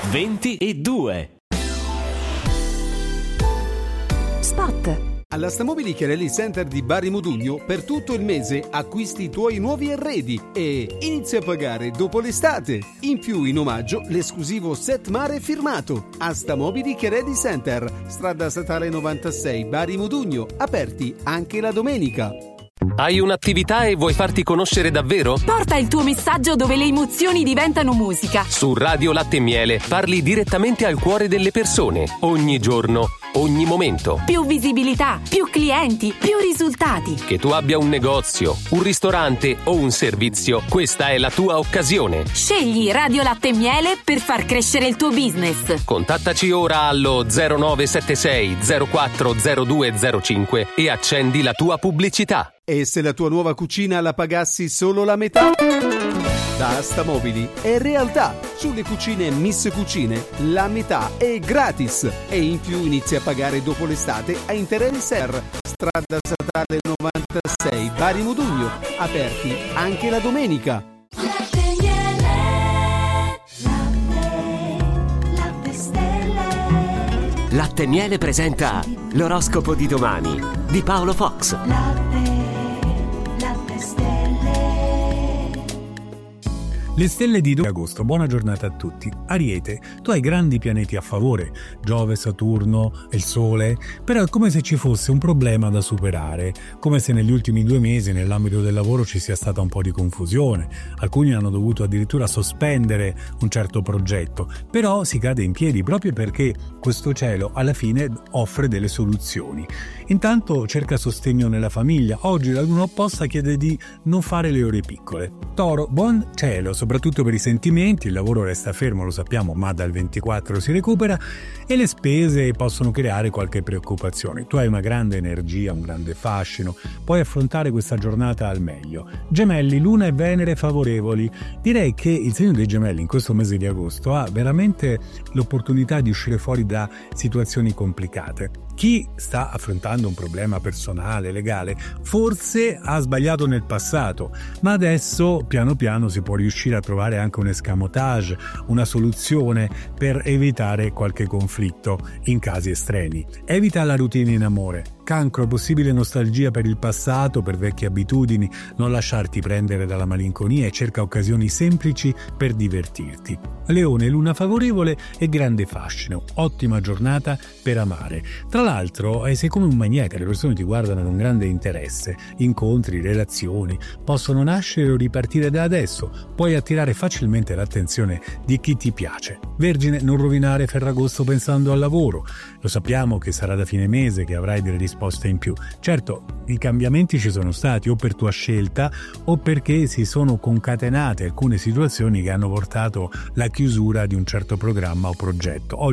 22. Spot. Alla Stamobili Chiarelli Center di Bari Modugno per tutto il mese acquisti i tuoi nuovi arredi e inizia a pagare dopo l'estate. In più, in omaggio, l'esclusivo set mare firmato. A Stamobili Chiarelli Center, strada statale 96 Bari Modugno, aperti anche la domenica. Hai un'attività e vuoi farti conoscere davvero? Porta il tuo messaggio dove le emozioni diventano musica. Su Radio Latte e Miele parli direttamente al cuore delle persone, ogni giorno, ogni momento. Più visibilità, più clienti, più risultati. Che tu abbia un negozio, un ristorante o un servizio, questa è la tua occasione. Scegli Radio Latte e Miele per far crescere il tuo business. Contattaci ora allo 0976 040205 e accendi la tua pubblicità. E se la tua nuova cucina la pagassi solo la metà? Da Stamobili è realtà. Sulle cucine Miss Cucine la metà è gratis e in più inizi a pagare dopo l'estate a Interelli Ser, strada statale 96 Bari Modugno, aperti anche la domenica. Latte e Miele presenta l'oroscopo di domani di Paolo Fox. Le stelle di agosto, buona giornata a tutti. Ariete, tu hai grandi pianeti a favore, Giove, Saturno e il Sole, però è come se ci fosse un problema da superare, come se negli ultimi 2 mesi nell'ambito del lavoro ci sia stata un po' di confusione. Alcuni hanno dovuto addirittura sospendere un certo progetto, però si cade in piedi proprio perché questo cielo alla fine offre delle soluzioni. Intanto cerca sostegno nella famiglia, oggi la luna opposta chiede di non fare le ore piccole. Toro, buon cielo, soprattutto per i sentimenti, il lavoro resta fermo, lo sappiamo, ma dal 24 si recupera e le spese possono creare qualche preoccupazione. Tu hai una grande energia, un grande fascino, puoi affrontare questa giornata al meglio. Gemelli, Luna e Venere favorevoli. Direi che il segno dei Gemelli in questo mese di agosto ha veramente l'opportunità di uscire fuori da situazioni complicate. Chi sta affrontando un problema personale, legale, forse ha sbagliato nel passato, ma adesso piano piano si può riuscire a trovare anche un escamotage, una soluzione per evitare qualche conflitto in casi estremi. Evita la routine in amore. Cancro, possibile nostalgia per il passato, per vecchie abitudini, non lasciarti prendere dalla malinconia e cerca occasioni semplici per divertirti. Leone, luna favorevole e grande fascino, ottima giornata per amare. Tra l'altro sei come un maniaco, le persone ti guardano con grande interesse, incontri, relazioni possono nascere o ripartire da adesso, puoi attirare facilmente l'attenzione di chi ti piace. Vergine, non rovinare Ferragosto pensando al lavoro, lo sappiamo che sarà da fine mese che avrai delle risposte in più. Certo, i cambiamenti ci sono stati o per tua scelta o perché si sono concatenate alcune situazioni che hanno portato la chiusura di un certo programma o progetto.